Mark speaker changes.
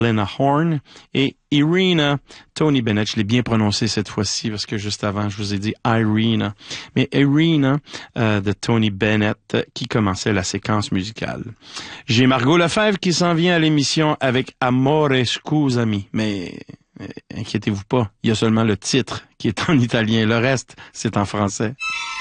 Speaker 1: Lena Horne et Irina, Tony Bennett. Je l'ai bien prononcé cette fois-ci parce que juste avant, je vous ai dit Irina. Mais Irina de Tony Bennett qui commençait la séquence musicale. J'ai Margot Lefebvre qui s'en vient à l'émission avec Amore Scusami. Mais inquiétez-vous pas, il y a seulement le titre qui est en italien. Le reste, c'est en français.